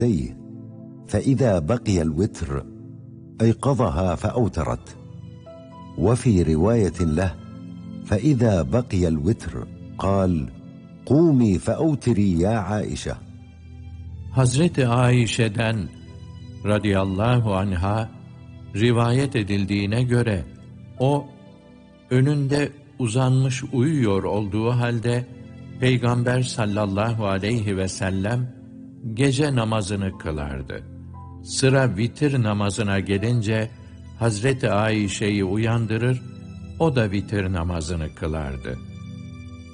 يديه فإذا بقي الوتر أيقظها فأوترت. وفي رواية له: فإذا بقي الوتر قال: قومي فأوتري يا عائشة. Hazreti Ayşe'den radıyallahu anha rivayet edildiğine göre o önünde uzanmış uyuyor olduğu halde Peygamber sallallahu aleyhi ve sellem gece namazını kılardı. Sıra vitir namazına gelince Hazreti Ayşe'yi uyandırır, o da vitir namazını kılardı.